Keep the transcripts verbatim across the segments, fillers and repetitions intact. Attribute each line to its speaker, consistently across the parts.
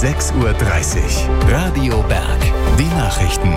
Speaker 1: sechs Uhr dreißig. Radio Berg. Die Nachrichten.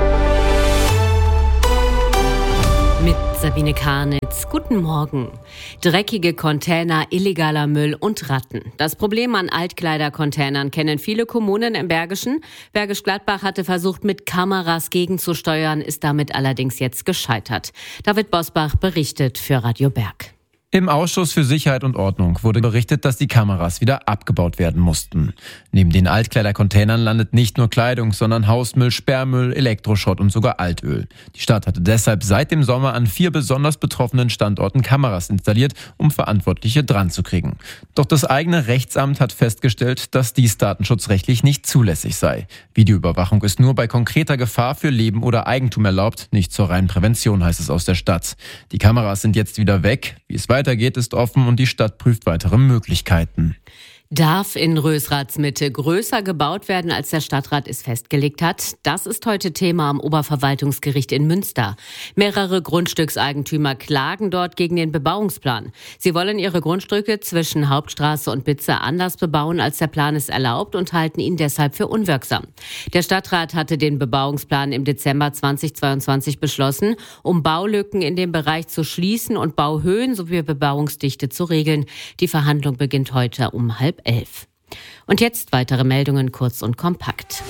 Speaker 2: Mit Sabine Karnitz. Guten Morgen. Dreckige Container, illegaler Müll und Ratten. Das Problem an Altkleidercontainern kennen viele Kommunen im Bergischen. Bergisch Gladbach hatte versucht, mit Kameras gegenzusteuern, ist damit allerdings jetzt gescheitert. David Bosbach berichtet für Radio Berg.
Speaker 3: Im Ausschuss für Sicherheit und Ordnung wurde berichtet, dass die Kameras wieder abgebaut werden mussten. Neben den Altkleidercontainern landet nicht nur Kleidung, sondern Hausmüll, Sperrmüll, Elektroschrott und sogar Altöl. Die Stadt hatte deshalb seit dem Sommer an vier besonders betroffenen Standorten Kameras installiert, um Verantwortliche dran zu kriegen. Doch das eigene Rechtsamt hat festgestellt, dass dies datenschutzrechtlich nicht zulässig sei. Videoüberwachung ist nur bei konkreter Gefahr für Leben oder Eigentum erlaubt, nicht zur reinen Prävention, heißt es aus der Stadt. Die Kameras sind jetzt wieder weg. Wie es weitergeht, ist offen und die Stadt prüft weitere Möglichkeiten.
Speaker 2: Darf in Rösraths Mitte größer gebaut werden, als der Stadtrat es festgelegt hat? Das ist heute Thema am Oberverwaltungsgericht in Münster. Mehrere Grundstückseigentümer klagen dort gegen den Bebauungsplan. Sie wollen ihre Grundstücke zwischen Hauptstraße und Bitze anders bebauen, als der Plan es erlaubt, und halten ihn deshalb für unwirksam. Der Stadtrat hatte den Bebauungsplan im Dezember zweitausendzweiundzwanzig beschlossen, um Baulücken in dem Bereich zu schließen und Bauhöhen sowie Bebauungsdichte zu regeln. Die Verhandlung beginnt heute um halb elf. Und jetzt weitere Meldungen kurz und kompakt.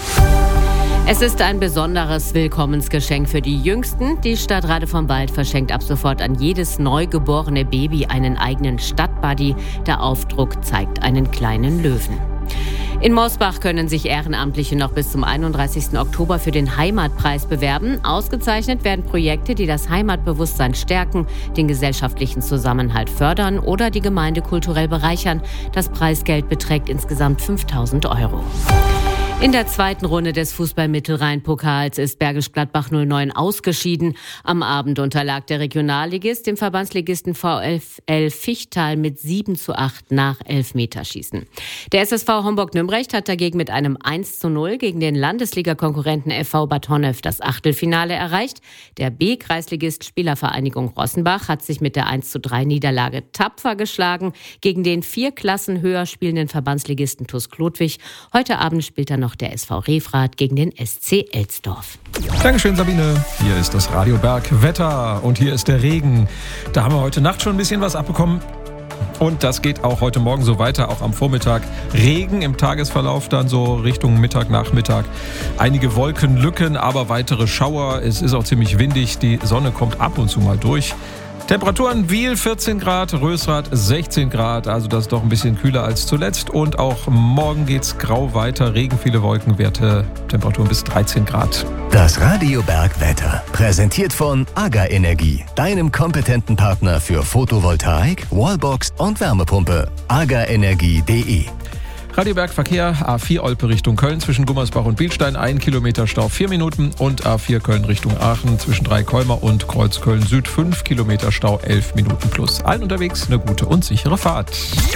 Speaker 2: Es ist ein besonderes Willkommensgeschenk für die Jüngsten. Die Stadt Rade vom Wald verschenkt ab sofort an jedes neugeborene Baby einen eigenen Stadtbuddy. Der Aufdruck zeigt einen kleinen Löwen. In Mosbach können sich Ehrenamtliche noch bis zum einunddreißigsten Oktober für den Heimatpreis bewerben. Ausgezeichnet werden Projekte, die das Heimatbewusstsein stärken, den gesellschaftlichen Zusammenhalt fördern oder die Gemeinde kulturell bereichern. Das Preisgeld beträgt insgesamt fünftausend Euro. In der zweiten Runde des Fußball-Mittelrhein-Pokals ist Bergisch Gladbach null neun ausgeschieden. Am Abend unterlag der Regionalligist dem Verbandsligisten VfL Fichtal mit sieben zu acht nach Elfmeterschießen. Der S S V Homburg-Nümbrecht hat dagegen mit einem eins zu null gegen den Landesliga-Konkurrenten F V Bad Honnef das Achtelfinale erreicht. Der B-Kreisligist Spielervereinigung Rossenbach hat sich mit der eins zu drei Niederlage tapfer geschlagen gegen den vier Klassen höher spielenden Verbandsligisten TuS Klotwig. Heute Abend spielt er noch der S V Refrath gegen den S C Elsdorf.
Speaker 4: Dankeschön, Sabine. Hier ist das Radio Berg Wetter und hier ist der Regen. Da haben wir heute Nacht schon ein bisschen was abbekommen. Und das geht auch heute Morgen so weiter, auch am Vormittag. Regen im Tagesverlauf, dann so Richtung Mittag, Nachmittag. Einige Wolkenlücken, aber weitere Schauer. Es ist auch ziemlich windig, die Sonne kommt ab und zu mal durch. Temperaturen: Wiel vierzehn Grad, Rösrath sechzehn Grad, also das ist doch ein bisschen kühler als zuletzt. Und auch morgen geht's grau weiter, Regen, viele Wolkenwerte, Temperaturen bis dreizehn Grad.
Speaker 1: Das Radio Berg Wetter, präsentiert von AGA Energie, deinem kompetenten Partner für Photovoltaik, Wallbox und Wärmepumpe. agaenergie punkt de.
Speaker 4: Radio Berg Verkehr, A vier Olpe Richtung Köln zwischen Gummersbach und Bilstein, ein Kilometer Stau, vier Minuten. Und A vier Köln Richtung Aachen zwischen Dreikolmer und Kreuz Köln Süd, fünf Kilometer Stau, elf Minuten plus. Allen unterwegs eine gute und sichere Fahrt.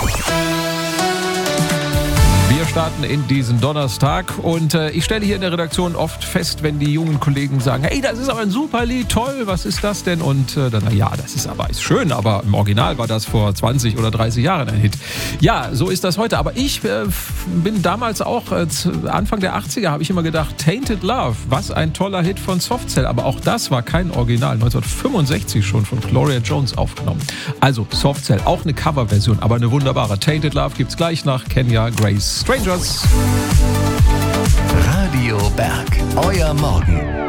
Speaker 4: Wir starten in diesen Donnerstag und äh, ich stelle hier in der Redaktion oft fest, wenn die jungen Kollegen sagen, hey, das ist aber ein super Lied, toll, was ist das denn? Und äh, dann, na ja, das ist aber ist schön, aber im Original war das vor zwanzig oder dreißig Jahren ein Hit. Ja, so ist das heute, aber ich äh, bin damals auch, äh, Anfang der achtziger habe ich immer gedacht, Tainted Love, was ein toller Hit von Softcell, aber auch das war kein Original, neunzehnhundertfünfundsechzig schon von Gloria Jones aufgenommen. Also Softcell, auch eine Coverversion, aber eine wunderbare. Tainted Love gibt's gleich nach Kenya Grace. Strangers.
Speaker 1: Radio Berg, euer Morgen.